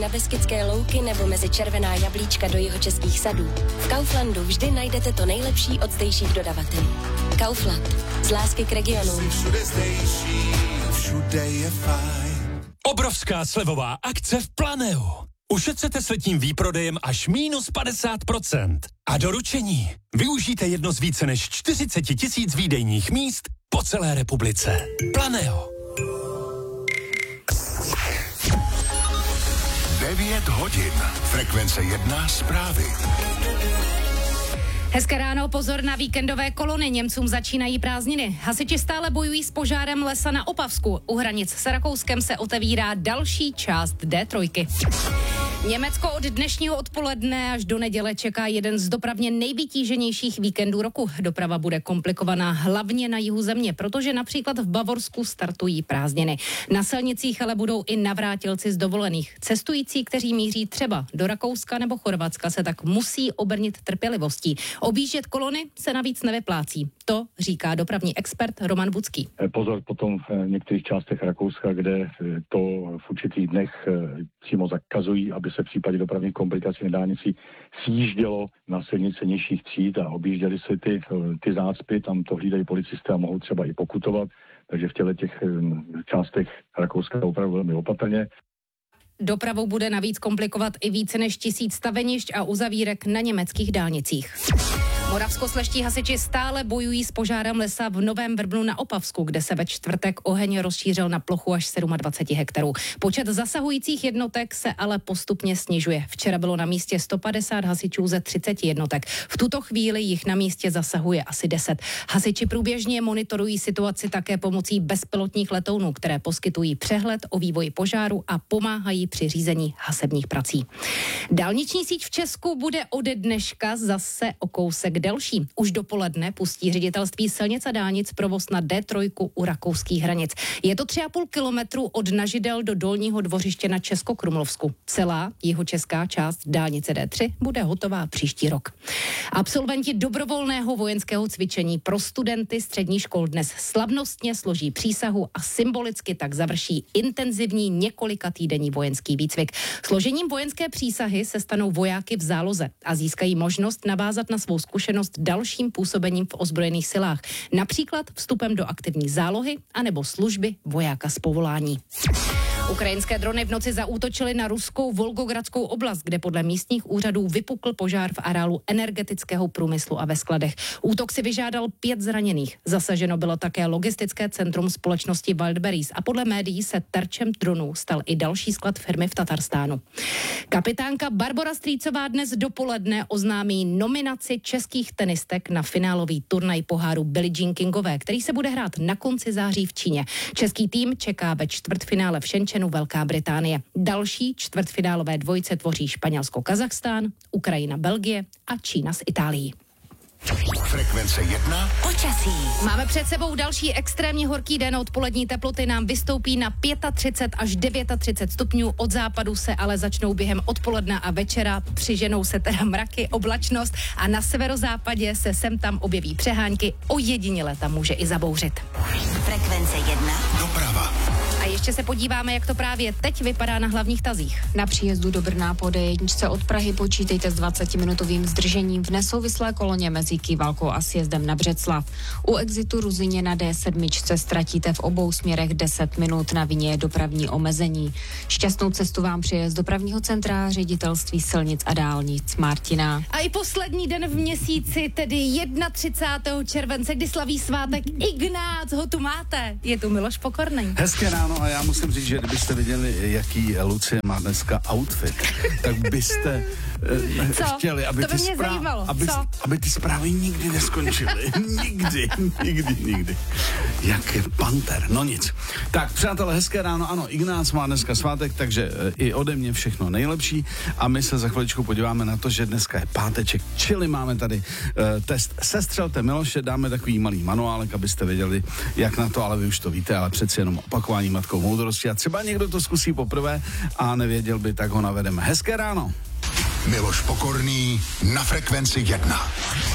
Na Beskydské louky nebo mezi červená jablíčka do jihočeských sadů. V Kauflandu vždy najdete to nejlepší od zdejších dodavatelů. Kaufland. Z lásky k regionům. Obrovská slevová akce v Planeu. Ušetřete s letním výprodejem až -50%. A doručení. Využijte jedno z více než 40 000 výdejních míst po celé republice. Planeo. 9 hodin. Frekvence 1 zprávy. Hezké ráno, pozor na víkendové kolony, Němcům začínají prázdniny. Hasiči stále bojují s požárem lesa na Opavsku. U hranic s Rakouskem se otevírá další část D3. Německo od dnešního odpoledne až do neděle čeká jeden z dopravně nejvytíženějších víkendů roku. Doprava bude komplikovaná hlavně na jihu země, protože například v Bavorsku startují prázdniny. Na silnicích ale budou i navrátilci z dovolených. Cestující, kteří míří třeba do Rakouska nebo Chorvatska, se tak musí obrnit trpělivostí. Objíždět kolony se navíc nevyplácí. To říká dopravní expert Roman Budský. Pozor potom v některých částech Rakouska, kde to v určitých dnech přímo zakazují, aby se v případě dopravních komplikací na dálnici sjíždělo na silnice nižších tříd a objížděli se ty zácpy, tam to hlídají policisté a mohou třeba i pokutovat, takže v těch částech Rakouska opravdu velmi opatrně. Dopravu bude navíc komplikovat i více než 1000 stavenišť a uzavírek na německých dálnicích. Moravskoslezští hasiči stále bojují s požárem lesa v Novém Vrbnu na Opavsku, kde se ve čtvrtek oheň rozšířil na plochu až 27 hektarů. Počet zasahujících jednotek se ale postupně snižuje. Včera bylo na místě 150 hasičů ze 30 jednotek. V tuto chvíli jich na místě zasahuje asi 10. Hasiči průběžně monitorují situaci také pomocí bezpilotních letounů, které poskytují přehled o vývoji požáru a pomáhají při řízení hasebních prací. Dálniční síť v Česku bude ode dneška zase o kousek delší. Už dopoledne pustí ředitelství silnic a dálnic provoz na D3 u rakouských hranic. Je to 3,5 kilometru od Nažidel do Dolního Dvořiště na Českokrumlovsku. Celá jihočeská část dálnice D3 bude hotová příští rok. Absolventi dobrovolného vojenského cvičení pro studenty středních škol dnes slavnostně složí přísahu a symbolicky tak završí intenzivní několikatýdenní vojenský výcvik. Složením vojenské přísahy se stanou vojáky v záloze a získají možnost navázat na svou zkušenost dalším působením v ozbrojených silách, například vstupem do aktivní zálohy anebo služby vojáka z povolání. Ukrajinské drony v noci zaútočily na ruskou Volgogradskou oblast, kde podle místních úřadů vypukl požár v areálu energetického průmyslu a ve skladech. Útok si vyžádal 5 zraněných. Zasaženo bylo také logistické centrum společnosti Wildberries a podle médií se terčem dronů stal i další sklad firmy v Tatarstánu. Kapitánka Barbora Strýcová dnes dopoledne oznámí nominaci českých tenistek na finálový turnaj poháru Billie Jean Kingové, který se bude hrát na konci září v Číně. Český tým čeká ve čtvrtfinále v Shenzhenu Velká Británie. Další čtvrtfinálové dvojice tvoří Španělsko-Kazachstán, Ukrajina, Belgie a Čína s Itálií. Frekvence 1. Počasí. Máme před sebou další extrémně horký den. Odpolední teploty nám vystoupí na 35 až 39 stupňů. Od západu se ale začnou během odpoledne a večera. Přiženou se teda mraky, oblačnost a na severozápadě se sem tam objeví přehánky. Ojediněle tam může i zabouřit. Frekvence 1. Doprava. A ještě se podíváme, jak to právě teď vypadá na hlavních tazích. Na příjezdu do Brna po D1 od Prahy počítejte s 20-minutovým zdržením v nesouvislé koloně mezi Kývalkou a sjezdem na Břeclav. U exitu Ruzyně na D7 ztratíte v obou směrech 10 minut, na vině je dopravní omezení. Šťastnou cestu vám přeje z dopravního centra Ředitelství silnic a dálnic Martina. A i poslední den v měsíci, tedy 31. července, kdy slaví svátek Ignác, ho tu máte. Je tu Miloš Pokorný. Hezké ráno a já musím říct, že kdybyste viděli, jaký Lucie má dneska outfit, tak byste chtěli, aby to by mě zajímalo. Aby ty zprávy nikdy neskončily. Nikdy. Jak je panter, no nic. Tak, přátelé, hezké ráno, ano, Ignác má dneska svátek, takže i ode mě všechno nejlepší a my se za chviličku podíváme na to, že dneska je páteček, čili máme tady test Sestřelte Miloše, dáme takový malý manuálek, abyste věděli, jak na to, ale vy už to víte, ale přeci jenom opakování matkou moudrosti a třeba někdo to zkusí poprvé a nevěděl by, tak ho navedeme. Hezké ráno. Miloš Pokorný na Frekvenci 1.